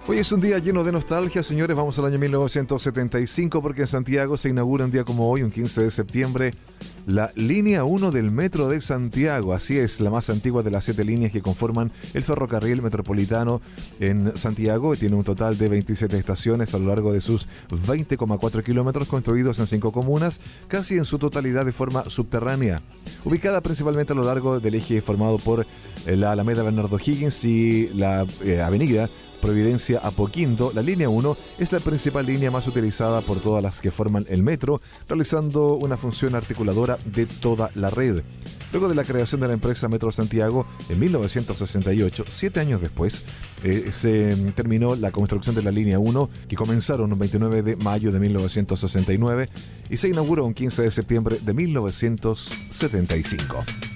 Hoy es un día lleno de nostalgia, señores. Vamos al año 1975 porque en Santiago se inaugura un día como hoy, un 15 de septiembre, la línea 1 del Metro de Santiago. Así es, la más antigua de las 7 líneas que conforman el ferrocarril metropolitano en Santiago. Tiene un total de 27 estaciones a lo largo de sus 20,4 kilómetros construidos en 5 comunas, casi en su totalidad de forma subterránea. Ubicada principalmente a lo largo del eje formado por la Alameda Bernardo Higgins y la avenida Providencia Apoquindo, la línea 1 es la principal línea más utilizada por todas las que forman el metro, realizando una función articuladora de toda la red. Luego de la creación de la empresa Metro Santiago en 1968, 7 años después, se terminó la construcción de la línea 1, que comenzaron el 29 de mayo de 1969 y se inauguró un 15 de septiembre de 1975.